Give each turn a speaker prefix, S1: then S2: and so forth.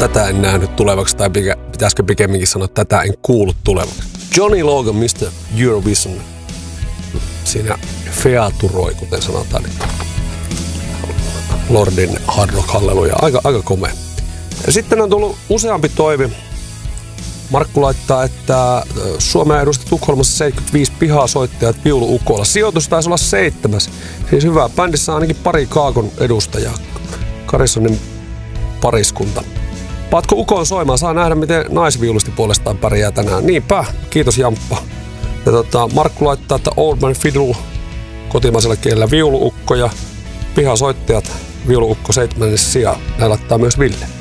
S1: tätä en nähnyt tulevaksi, tai pitäisikö pikemminkin sanoa, että tätä en kuullut tulevaksi. Johnny Logan, Mr. Eurovision. Siinä featuroi, kuten sanotaan. Lordin Hard Rock Halleluja. Aika komea. Ja sitten on tullut useampi toive. Markku laittaa, että Suomea edusti Tukholmassa 75 pihasoittajat viulu-ukolla. Sijoitus taisi olla 7. Siis hyvä. Bändissä on ainakin pari Kaakon edustajaa. Karisonin pariskunta. Paatko ukoon soimaan? Saa nähdä, miten naisviulusti puolestaan pärjää tänään. Niinpä. Kiitos Jamppa. Ja Markku laittaa, että Old Man Fiddle kotimaisella kielellä viulu-ukko ja pihasoittajat viulu-ukko 7. sijaan. Näin laittaa myös Ville.